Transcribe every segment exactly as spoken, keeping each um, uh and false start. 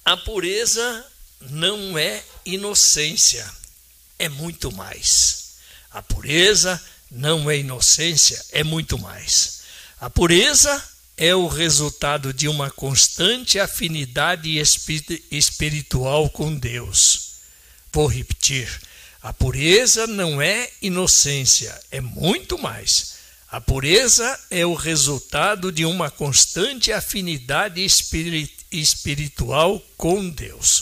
A pureza não é inocência, é muito mais. A pureza não é inocência, é muito mais. A pureza é o resultado de uma constante afinidade espiritual com Deus. Vou repetir. A pureza não é inocência, é muito mais. A pureza é o resultado de uma constante afinidade espiritual com Deus.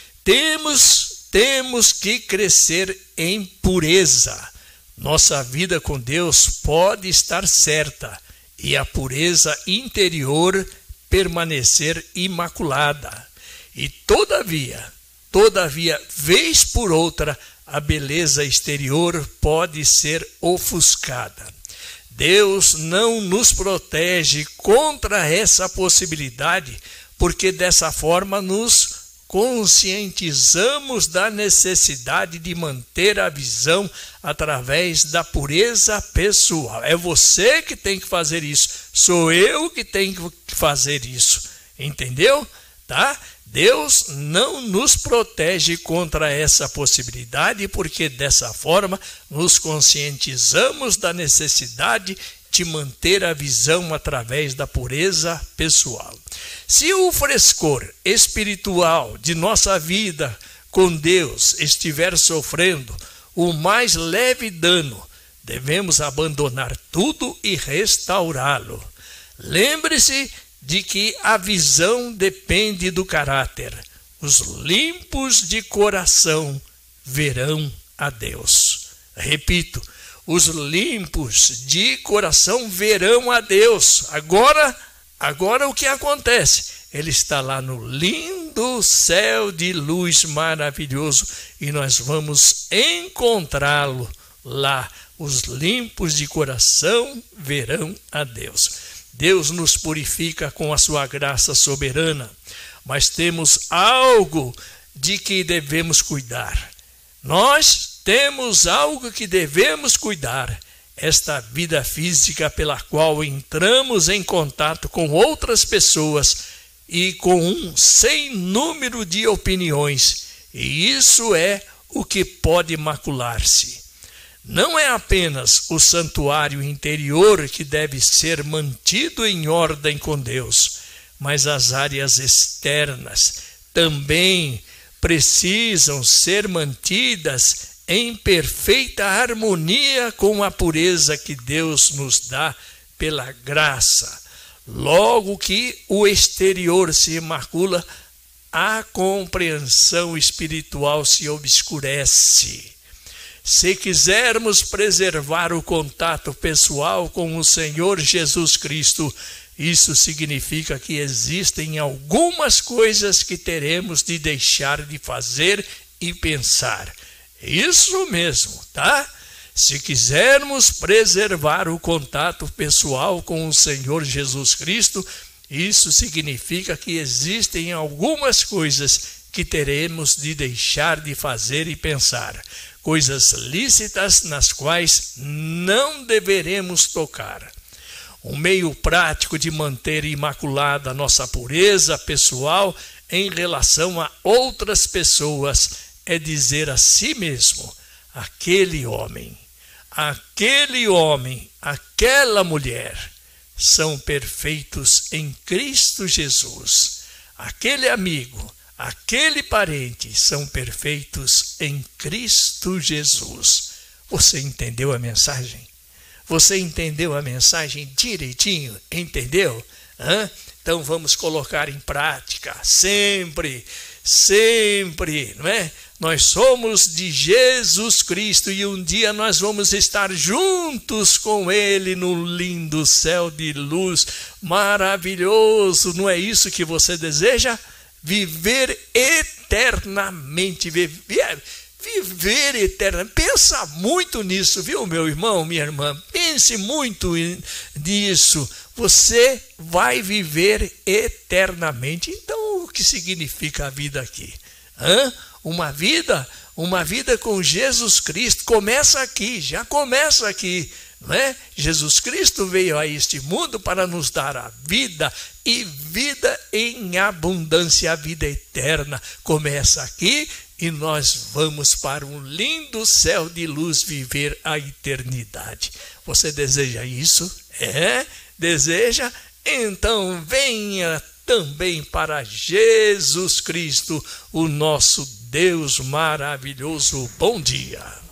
Temos, temos que crescer em pureza. Nossa vida com Deus pode estar certa e a pureza interior permanecer imaculada. E todavia, todavia, vez por outra, a beleza exterior pode ser ofuscada. Deus não nos protege contra essa possibilidade, porque dessa forma nos conscientizamos da necessidade de manter a visão através da pureza pessoal. É você que tem que fazer isso, sou eu que tenho que fazer isso, entendeu? Tá? Deus não nos protege contra essa possibilidade, porque dessa forma nos conscientizamos da necessidade de manter a visão através da pureza pessoal. Se o frescor espiritual de nossa vida com Deus estiver sofrendo o mais leve dano, devemos abandonar tudo e restaurá-lo. Lembre-se de que a visão depende do caráter. Os limpos de coração verão a Deus. Repito, os limpos de coração verão a Deus. Agora, agora o que acontece? Ele está lá no lindo céu de luz maravilhoso e nós vamos encontrá-lo lá. Os limpos de coração verão a Deus. Deus nos purifica com a sua graça soberana, mas temos algo de que devemos cuidar. Nós temos algo que devemos cuidar. Esta vida física pela qual entramos em contato com outras pessoas e com um sem número de opiniões, e isso é o que pode macular-se. Não é apenas o santuário interior que deve ser mantido em ordem com Deus, mas as áreas externas também precisam ser mantidas em perfeita harmonia com a pureza que Deus nos dá pela graça. Logo que o exterior se imacula, a compreensão espiritual se obscurece. Se quisermos preservar o contato pessoal com o Senhor Jesus Cristo, isso significa que existem algumas coisas que teremos de deixar de fazer e pensar. Isso mesmo, tá? Se quisermos preservar o contato pessoal com o Senhor Jesus Cristo, isso significa que existem algumas coisas que teremos de deixar de fazer e pensar. Coisas lícitas nas quais não deveremos tocar. Um meio prático de manter imaculada a nossa pureza pessoal em relação a outras pessoas é dizer a si mesmo: aquele homem, aquele homem, aquela mulher são perfeitos em Cristo Jesus. Aquele amigo, aquele parente são perfeitos em Cristo Jesus. Você entendeu a mensagem? Você entendeu a mensagem direitinho? Entendeu? Hã? Então vamos colocar em prática sempre, sempre, não é? Nós somos de Jesus Cristo e um dia nós vamos estar juntos com Ele no lindo céu de luz maravilhoso. Não é isso que você deseja? Viver eternamente, viver, viver eternamente. Pensa muito nisso, viu, meu irmão, minha irmã? Pense muito nisso. Você vai viver eternamente. Então, o que significa a vida aqui? Hã? Uma vida, uma vida com Jesus Cristo começa aqui, já começa aqui, não é? Jesus Cristo veio a este mundo para nos dar a vida e vida em abundância, a vida eterna. Começa aqui e nós vamos para um lindo céu de luz viver a eternidade. Você deseja isso? É? Deseja? Então venha também para Jesus Cristo, o nosso Deus maravilhoso. Bom dia.